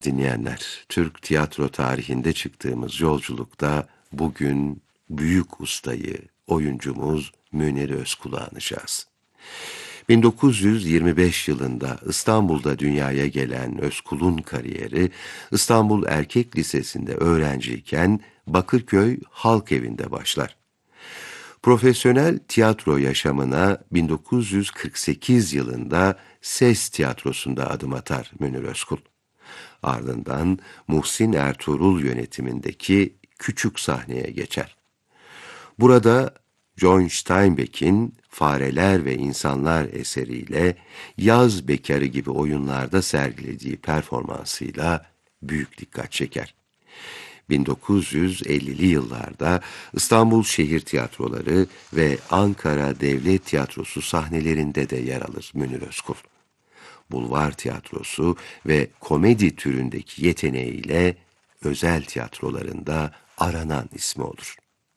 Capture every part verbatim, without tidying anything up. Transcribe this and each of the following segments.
Dinleyenler, Türk tiyatro tarihinde çıktığımız yolculukta bugün büyük ustayı, oyuncumuz Münir Özkul'u anacağız. bin dokuz yüz yirmi beş yılında İstanbul'da dünyaya gelen Özkul'un kariyeri, İstanbul Erkek Lisesi'nde öğrenciyken Bakırköy Halk Evi'nde başlar. Profesyonel tiyatro yaşamına bin dokuz yüz kırk sekiz yılında Ses Tiyatrosu'nda adım atar Münir Özkul. Ardından Muhsin Ertuğrul yönetimindeki Küçük Sahneye geçer. Burada John Steinbeck'in Fareler ve İnsanlar eseriyle Yaz Bekarı gibi oyunlarda sergilediği performansıyla büyük dikkat çeker. bin dokuz yüz ellili yıllarda İstanbul Şehir Tiyatroları ve Ankara Devlet Tiyatrosu sahnelerinde de yer alır Münir Özkul. Bulvar tiyatrosu ve komedi türündeki yeteneğiyle özel tiyatrolarında aranan ismi olur.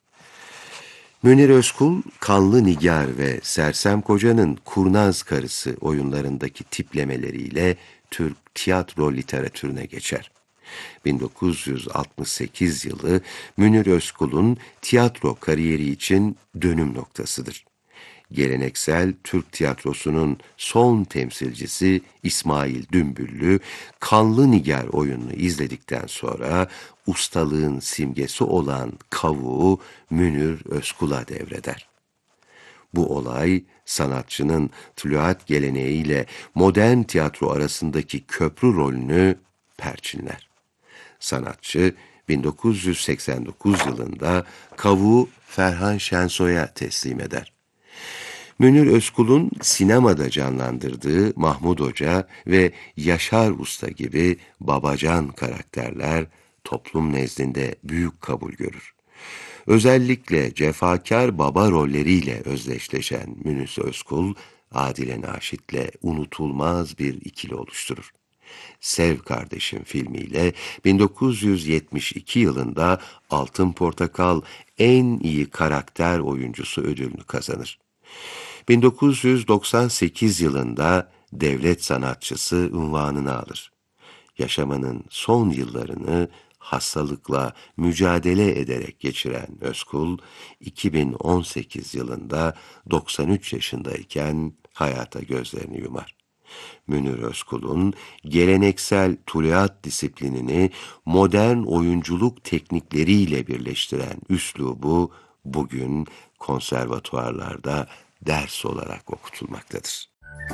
Münir Özkul, Kanlı Nigar ve Sersem Koca'nın Kurnaz Karısı oyunlarındaki tiplemeleriyle Türk tiyatro literatürüne geçer. bin dokuz yüz altmış sekiz yılı Münir Özkul'un tiyatro kariyeri için dönüm noktasıdır. Geleneksel Türk tiyatrosunun son temsilcisi İsmail Dümbüllü, Kanlı Nigar oyununu izledikten sonra ustalığın simgesi olan kavuğu Münir Özkul'a devreder. Bu olay, sanatçının tuluat geleneğiyle modern tiyatro arasındaki köprü rolünü perçinler. Sanatçı, bin dokuz yüz seksen dokuz yılında kavuğu Ferhan Şensoy'a teslim eder. Münir Özkul'un sinemada canlandırdığı Mahmud Hoca ve Yaşar Usta gibi babacan karakterler toplum nezdinde büyük kabul görür. Özellikle cefakar baba rolleriyle özdeşleşen Münir Özkul, Adile Naşit'le unutulmaz bir ikili oluşturur. Sev Kardeşim filmiyle bin dokuz yüz yetmiş iki yılında Altın Portakal en iyi karakter oyuncusu ödülünü kazanır. bin dokuz yüz doksan sekiz yılında devlet sanatçısı unvanını alır. Yaşamının son yıllarını hastalıkla mücadele ederek geçiren Özkul, iki bin on sekiz yılında doksan üç yaşındayken hayata gözlerini yumar. Münir Özkul'un geleneksel tuluat disiplinini modern oyunculuk teknikleriyle birleştiren üslubu bugün konservatuvarlarda ders olarak okutulmaktadır.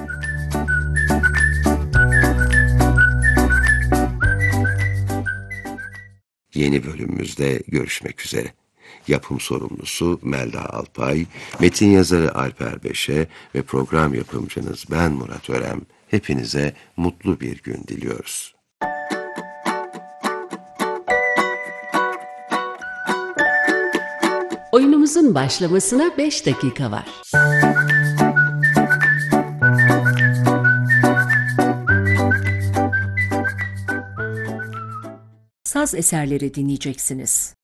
Yeni bölümümüzde görüşmek üzere. Yapım sorumlusu Melda Alpay, metin yazarı Alper Beşe ve program yapımcınız ben Murat Örem. Hepinize mutlu bir gün diliyoruz. Oyunumuzun başlamasına beş dakika var. Saz eserleri dinleyeceksiniz.